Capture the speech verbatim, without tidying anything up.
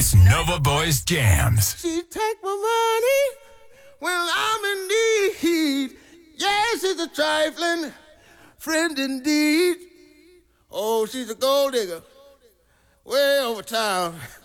It's Nova Boys Jams. She take my money when I'm in need. Yes, she's a trifling friend indeed. Oh, she's a gold digger way over town.